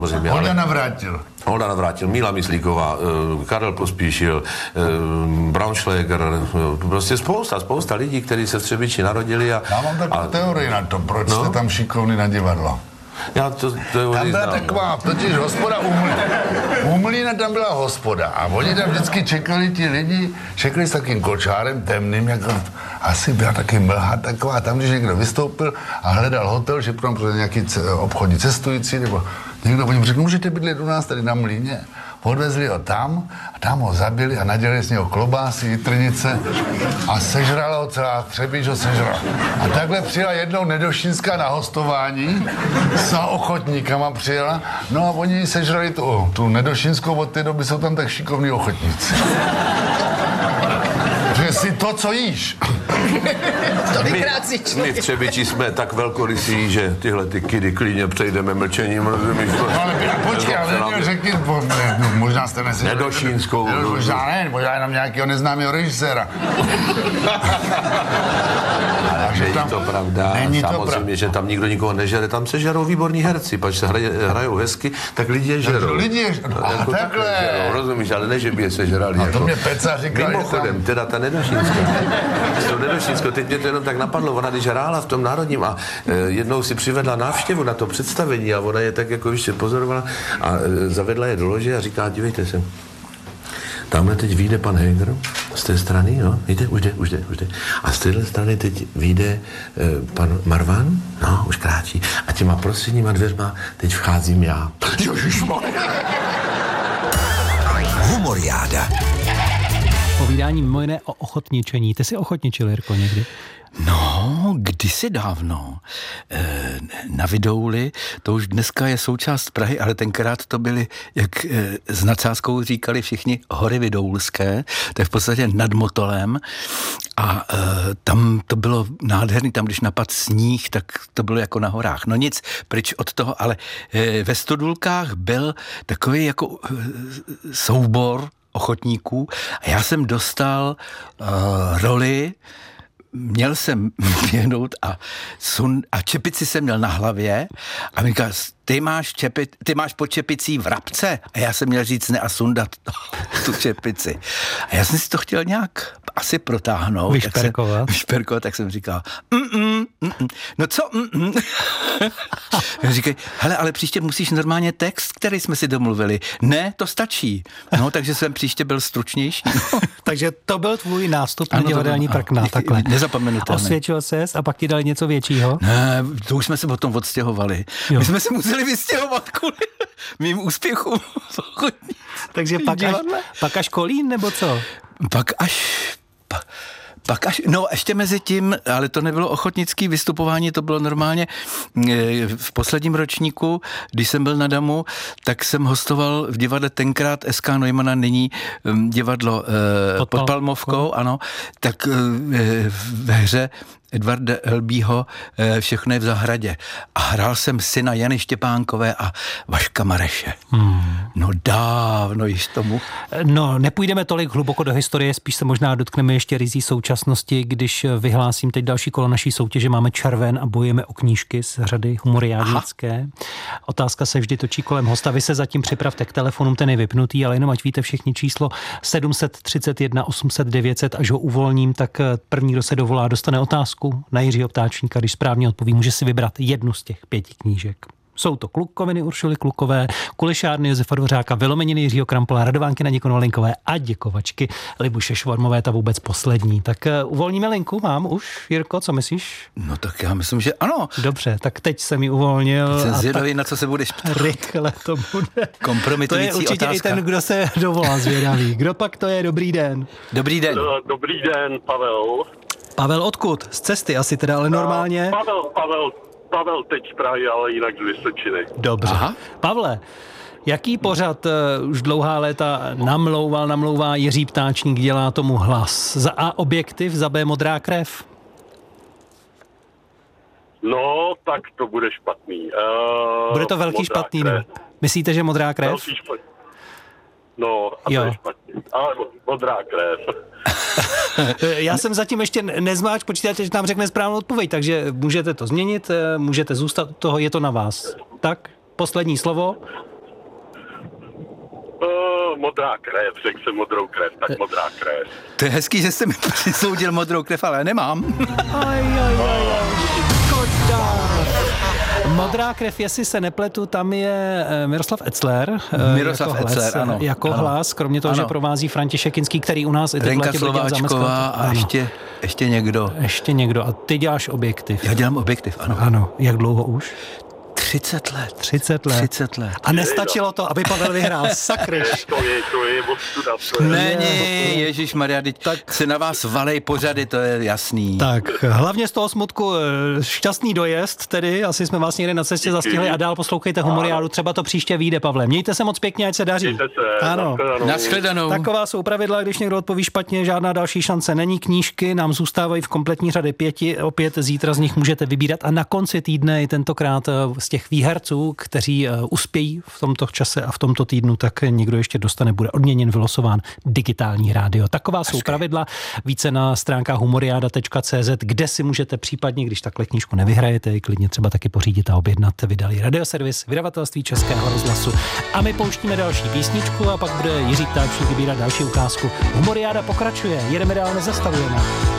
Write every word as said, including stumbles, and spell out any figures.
Holda Navrátil. Holda Navrátil, Míla Myslíková, Karel Pospíšil, Braunschläger, prostě spousta, spousta lidí, kteří se v Třebíči narodili. A, Já mám takovou a, teorii na to, proč no? jste tam šikovný na divadlo. Já to, to tam byla taková, totiž hospoda u Mlýna. U Mlýna tam byla hospoda a oni tam vždycky čekali ti lidi, čekali s takým kočárem temným, jako asi byla taky mlha taková, tam když někdo vystoupil a hledal hotel, že potom přijde nějaký obchodní cestující, nebo někdo po něm řekl, můžete bydlet u nás tady na Mlýně. Odvezli ho tam a tam ho zabili a nadělali z něho klobásy, jitrnice a sežrala ho celá Třebíč ho sežrala. A takhle přijela jednou Nedošínská na hostování, s ochotníkama přijela, no a oni sežrali tu, tu Nedošínskou, od té doby jsou tam tak šikovní ochotníci. Že si to, co jíš. My, my v Třebíči jsme tak velkorysí, že tyhle ty kidy klidně přejdeme mlčením, rozumíš? No ale počkej, ale řekni, možná jste neslyšeli. Nedošínskou. Možná ne, možná jenom nějakého neznámého režiséra. Ale není to pravda. Není Samozřejmě, to pravda. že tam nikdo nikoho nežere, tam se žerou výborní herci, pač se hraje, hrajou hezky, tak lidi je žerou. Lidi je žerou, jako takhle. Žerou, rozumíš, ale ne, že by je sežrali. A jako. to mě Peca říkal, Mimochodem, tam... teda ta Nedošínská. S tou Nedošínskou, teď mě to jenom tak napadlo, ona když hrála v tom Národním a e, jednou si přivedla návštěvu na to představení a ona je tak jako ještě pozorovala a e, zavedla je do lože a říká, dívejte se, tamhle teď vyjde pan Heger z té strany, jo, víte, už jde, už jde, už jde. A z téhle strany teď vyjde e, pan Marvan, no, už kráčí. A těma prostředníma dveřma teď vcházím já. Ježišmarja. Humoriáda. Povídání mimo jiné o ochotničení. Ty jsi ochotničil, Jirko, někdy? No, kdysi dávno. E, na Vidouli, to už dneska je součást Prahy, ale tenkrát to byly, jak e, s nadsázkou říkali všichni, hory Vidoulské, to je v podstatě nad Motolem a e, tam to bylo nádherný, tam když napad sníh, tak to bylo jako na horách. No nic, pryč od toho, ale e, ve Stodulkách byl takový jako e, soubor ochotníků a já jsem dostal uh, roli, měl jsem běhnout a, sun, a čepici jsem měl na hlavě a mi říkal, ty máš, čepi, ty máš pod čepicí vrabce a já jsem měl říct ne a sundat tu čepici. A já jsem si to chtěl nějak asi protáhnout. Vyšperkovat. Tak jsem, vyšperkovat, tak jsem říkal, mm-mm, mm-mm. No co? Mm-mm. Říkaj, hele, ale příště musíš normálně text, který jsme si domluvili. Ne, to stačí. No, takže jsem příště byl stručnější. Takže to byl tvůj nástup na divadelní prkna, takhle. Nezapomenutelný. Osvědčil ses a pak ti dali něco většího? Ne, to už jsme se potom odstěhovali. Jo. My jsme se museli vystěhovat kvůli mým úspěchům. Takže pak až, pak až Kolín, nebo co? Pak až... Pa, pak až, no ještě mezi tím, ale to nebylo ochotnické vystupování, to bylo normálně v posledním ročníku, když jsem byl na Damu, tak jsem hostoval v divadle tenkrát S K Neumana, nyní divadlo pod, pod Palmovkou, ano, tak ve hře Edvarda Elbího Všechno je v zahradě. A hrál jsem syna Jany Štěpánkové a Vaška Mareše. Hmm. No dávno již tomu. No, nepůjdeme tolik hluboko do historie, spíš se možná dotkneme ještě rizí současnosti, když vyhlásím teď další kolo naší soutěže. Máme červen a bojujeme o knížky z řady humoriádnické. Otázka se vždy točí kolem hosta. Vy se zatím připravte k telefonům, ten je vypnutý, ale jenom ať víte všichni číslo sedm tři jedna osm set devět set, až ho uvolním, tak první, kdo se dovolá, dostane otázku na Jiřího Ptáčníka, když správně odpoví, může si vybrat jednu z těch pěti knížek. Jsou to Klukoviny Uršuly Klukové, Kulišárny Josefa Dvořáka, Vylomeniny Jiřího Krampola, Radovánky Nadě Konvalinkové a Děkovačky Libuše Švormové, ta vůbec poslední. Tak uh, uvolníme linku, mám už, Jirko, co myslíš? No tak já myslím, že ano. Dobře, tak teď jsem ji uvolnil. Teď jsem zvědavý, na co se budeš ptát. Rychle to bude. Kompromitující otázka. To je určitě otázka. I ten, kdo se dovolá zvědavý. Kdo pak to je? Dobrý den. Dobrý den. Dobrý den, Pavel. Pavel odkud? Z cesty asi teda, ale normálně? Uh, Pavel, Pavel, Pavel teď z Prahy, ale jinak z Vysočiny. Dobře. Aha. Pavle, jaký pořad uh, už dlouhá léta namlouval, namlouvá Jiří Ptáčník, dělá tomu hlas? Za A objektiv, za B modrá krev? No, tak to bude špatný. Uh, bude to velký špatný, ne? Myslíte, že modrá krev? Velký špatný. No, a jo. To je špatný. Ale modrá krev. Já jsem zatím ještě nezmáč, počítáte, že nám řekne správnou odpověď, takže můžete to změnit, můžete zůstat u toho, je to na vás. Tak, poslední slovo. Uh, modrá krev, řekl jsem modrou krev, tak modrá krev. To je hezký, že jste mi přisoudil modrou krev, ale nemám. Aj, aj, aj, aj. Škoda. Modrá krev, jestli se nepletu, tam je Miroslav Etzler. Miroslav jako Etzler, hlas, ano. Jako ano. hlas, kromě toho, ano. že provází František Kinský, který u nás i teď Renka letě bude dělat Slováčková a ještě, ještě někdo. Ještě někdo. A ty děláš objektiv. Já dělám objektiv, ano. Ano. Jak dlouho už? třicet let. třicet let. třicet let. A nestačilo to, aby Pavel vyhrál. Sakryš. To je, to je ostuda, to je. Není, ježišmarja, tak se na vás valej pořady, to je jasný. Tak, hlavně z toho smutku šťastný dojezd, tedy asi jsme vás někde na cestě zastihli a dál poslouchejte Humoriádu, třeba to příště vyjde, Pavle. Mějte se moc pěkně, ať se daří. Mějte se, ano. Nashledanou. Taková jsou pravidla, když někdo odpoví špatně, žádná další šance není. Knížky nám zůstávají v kompletní řady pěti, opět zítra z nich můžete vybírat a na konci týdne i tentokrát z těch výherců, kteří uspějí v tomto čase a v tomto týdnu, tak někdo ještě dostane, bude odměněn, vylosován digitální rádio. Taková jsou pravidla, více na stránkách humoriada tečka cé zet, kde si můžete případně, když takhle knížku nevyhrajete, klidně třeba taky pořídit a objednat, vydali Radioservis, vydavatelství Českého rozhlasu. A my pouštíme další písničku a pak bude Jiří Ptáčník vybírat další ukázku. Humoriáda pokračuje, jedeme dál, nezastavujeme.